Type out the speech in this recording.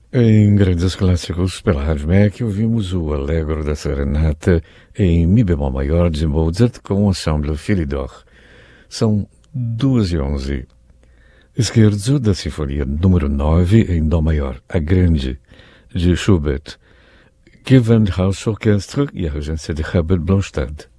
Em grandes clássicos pela Rádio MEC, ouvimos o Allegro da Serenata em Mi bemol maior de Mozart com o ensemble Philidor. São 2h11. Scherzo da Sinfonia número 9 em Dó maior, a Grande, de Schubert. Gewandhaus Orchestra e a regência de Herbert Blomstedt.